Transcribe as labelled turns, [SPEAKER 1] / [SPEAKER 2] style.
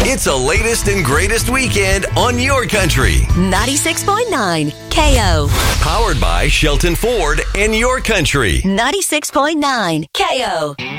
[SPEAKER 1] It's a latest and greatest weekend on your country.
[SPEAKER 2] 96.9 KO.
[SPEAKER 1] Powered by Shelton Ford and your country.
[SPEAKER 2] 96.9 KO.